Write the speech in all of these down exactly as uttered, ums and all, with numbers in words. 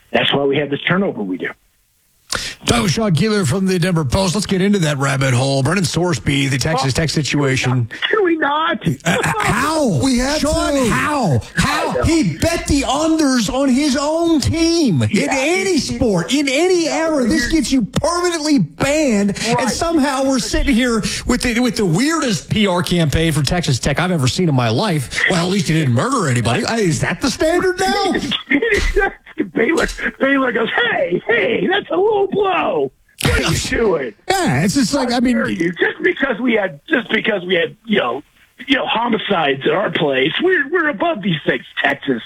that's why we have this turnover we do. That was Sean Keeler from the Denver Post. Let's get into that rabbit hole. Brendan Sorsby, the Texas Tech situation. Can we not? Uh, how? We have Sean, to. how? How? He bet the unders on his own team. Yeah, in any it, sport, in any era, this gets you permanently banned. Right. And somehow we're sitting here with the, with the weirdest P R campaign for Texas Tech I've ever seen in my life. Well, at least he didn't murder anybody. Uh, Is that the standard now? Baylor, Baylor goes, hey, hey, that's a low blow. What are you doing? Yeah, it's just like, I mean, you? just because we had, just because we had, you know, you know, homicides at our place, we're we're above these things. Texas,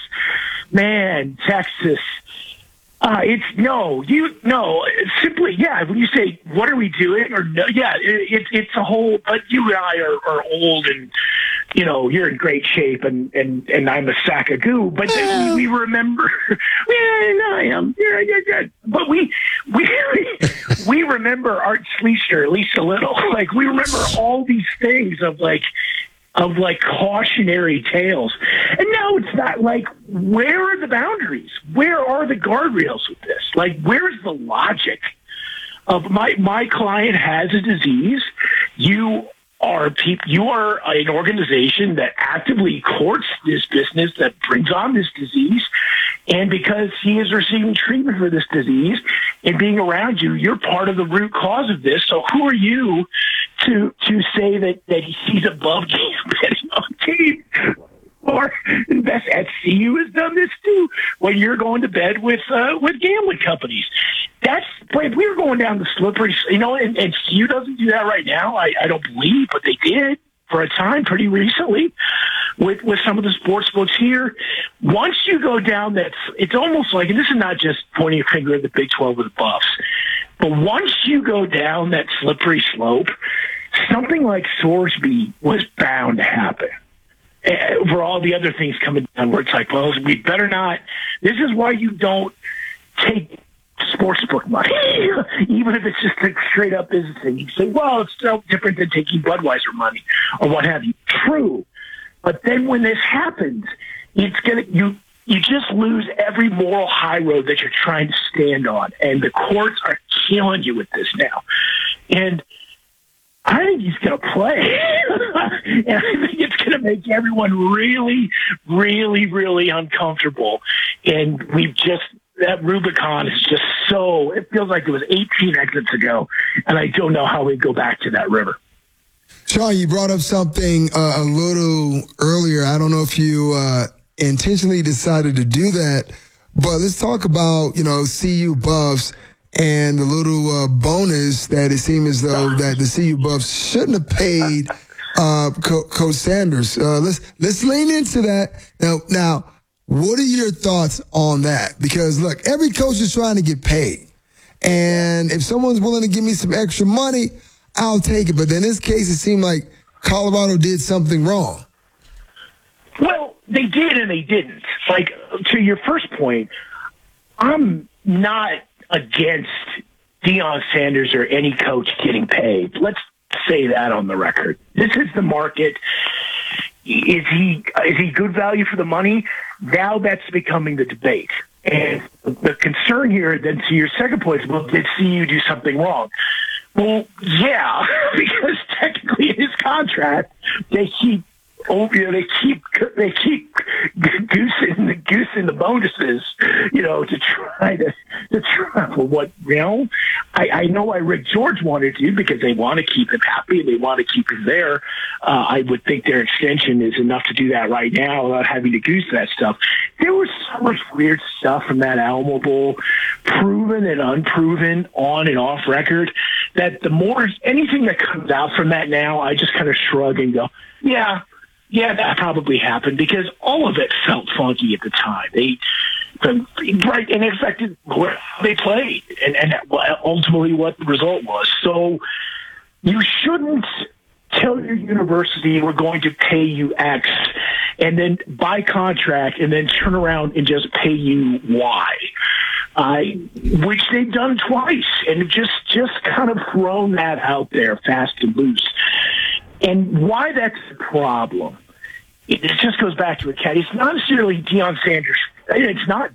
man, Texas. Uh, it's no, you no. It's simply, yeah. When you say, "What are we doing?" or no, yeah, it, it, it's a whole. But you and I are, are old, and you know you're in great shape, and, and, and I'm a sack of goo. But then we, we remember. Yeah, no, I am. Yeah, yeah, yeah. But we we we remember Art Schleicher at least a little. Like we remember all these things of like. of like cautionary tales. And now it's not like, where are the boundaries? Where are the guardrails with this? Like, where's the logic of my, my client has a disease. You are people, you are an organization that actively courts this business that brings on this disease. And because he is receiving treatment for this disease and being around you, you're part of the root cause of this. So who are you to to say that, that he's above betting on teams? Or Invest at C U has done this too. When you're going to bed with uh, with gambling companies, that's boy, if we were going down the slippery, you know. And, and C U doesn't do that right now. I, I don't believe, but they did for a time pretty recently with with some of the sports books here. Once you go down that, it's almost like, and this is not just pointing a finger at the Big twelve or the Buffs, but once you go down that slippery slope, something like Sorsby was bound to happen. For all the other things coming down, where it's like, well, we better not. This is why you don't take sportsbook money, even if it's just a straight up business thing. You say, well, it's no different than taking Budweiser money or what have you. True, but then when this happens, it's gonna you you just lose every moral high road that you're trying to stand on, and the courts are killing you with this now, and. I think he's going to play, and I think it's going to make everyone really, really, really uncomfortable. And we've just, that Rubicon is just so, it feels like it was eighteen exits ago, and I don't know how we go back to that river. Sean, you brought up something uh, a little earlier. I don't know if you uh, intentionally decided to do that, but let's talk about, you know, C U Buffs. And the little uh, bonus that it seemed as though that the C U Buffs shouldn't have paid uh, Co- Coach Sanders. Uh, let's let's lean into that. Now, now, what are your thoughts on that? Because look, every coach is trying to get paid, and if someone's willing to give me some extra money, I'll take it. But in this case, it seemed like Colorado did something wrong. Well, they did and they didn't. Like, to your first point, I'm not against Deion Sanders or any coach getting paid. Let's say that on the record. This is the market. Is he is he good value for the money? Now that's becoming the debate. And the concern here, then, to your second point, is, well, did C U do something wrong? Well, yeah, because technically in his contract, they keep Oh, you know, they keep they keep goosing the goosing the bonuses, you know, to try to to try for what you know. I, I know why Rick George wanted to, because they want to keep him happy, they want to keep him there. Uh, I would think their extension is enough to do that right now without having to goose that stuff. There was so much weird stuff from that Alamo Bowl, proven and unproven, on and off record, that the more anything that comes out from that now, I just kind of shrug and go, yeah. Yeah, that probably happened, because all of it felt funky at the time. They, right, and it affected where they played, and, and ultimately what the result was. So you shouldn't tell your university we're going to pay you X, and then by contract, and then turn around and just pay you Y, uh, which they've done twice, and just just kind of thrown that out there fast and loose. And why that's a problem, it just goes back to a cat. It's not necessarily Deion Sanders. It's not